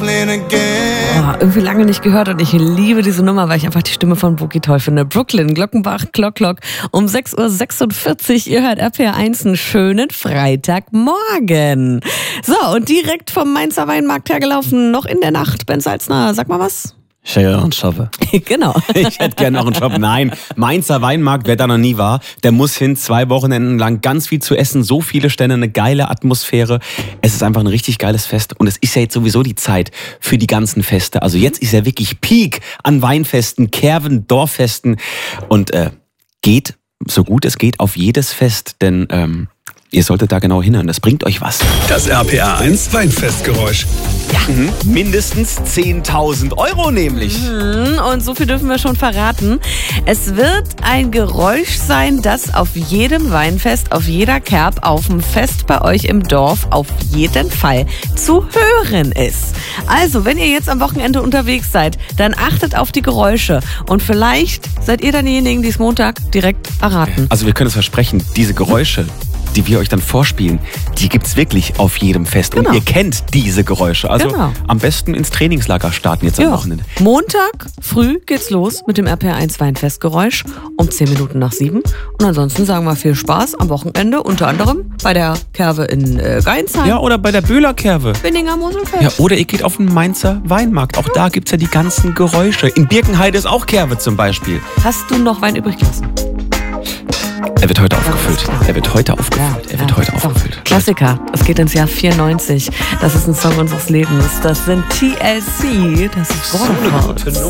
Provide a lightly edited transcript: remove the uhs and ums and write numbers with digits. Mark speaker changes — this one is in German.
Speaker 1: Brooklyn again.
Speaker 2: Oh, irgendwie lange nicht gehört und ich liebe diese Nummer, weil ich einfach die Stimme von Boogie toll finde. Brooklyn, Glockenbach, Clock um 6:46 Uhr. Ihr hört RPR 1, einen schönen Freitagmorgen. So, und direkt vom Mainzer Weinmarkt hergelaufen, noch in der Nacht. Ben Salzner, sag mal was.
Speaker 3: Ich hätte noch einen Shop.
Speaker 2: Genau.
Speaker 3: Ich hätte gerne noch einen Shop. Nein, Mainzer Weinmarkt, wer da noch nie war, der muss hin. 2 Wochenenden lang ganz viel zu essen, so viele Stände, eine geile Atmosphäre. Es ist einfach ein richtig geiles Fest und es ist ja jetzt sowieso die Zeit für die ganzen Feste. Also jetzt ist ja wirklich Peak an Weinfesten, Kerven, Dorffesten und geht, so gut es geht, auf jedes Fest, denn ihr solltet da genau hinhören, das bringt euch was.
Speaker 4: Das RPR 1 Weinfestgeräusch.
Speaker 3: Ja, mindestens 10.000 € nämlich.
Speaker 2: Und so viel dürfen wir schon verraten. Es wird ein Geräusch sein, das auf jedem Weinfest, auf jeder Kerb, auf dem Fest bei euch im Dorf auf jeden Fall zu hören ist. Also, wenn ihr jetzt am Wochenende unterwegs seid, dann achtet auf die Geräusche. Und vielleicht seid ihr dann diejenigen, die es Montag direkt erraten.
Speaker 3: Also wir können es versprechen, diese Geräusche, die wir euch dann vorspielen, die gibt's wirklich auf jedem Fest.
Speaker 2: Genau.
Speaker 3: Und ihr kennt diese Geräusche. Also
Speaker 2: Genau.
Speaker 3: am besten ins Trainingslager starten jetzt am Wochenende.
Speaker 2: Montag früh geht's los mit dem RPR 1 Weinfestgeräusch um 7:10. Und ansonsten sagen wir viel Spaß am Wochenende, unter anderem bei der Kerve in Geinsheim.
Speaker 3: Ja, oder bei der Böhler-Kerve.
Speaker 2: Binninger Moselfest.
Speaker 3: Ja, oder ihr geht auf den Mainzer Weinmarkt. Auch da gibt's ja die ganzen Geräusche. In Birkenheide ist auch Kerve zum Beispiel.
Speaker 2: Hast du noch Wein übrig gelassen?
Speaker 3: Er wird heute aufgefüllt. Er wird heute aufgefüllt.
Speaker 2: Klassiker. Es geht ins Jahr 94. Das ist ein Song unseres Lebens. Das sind TLC. Das ist Waterfalls.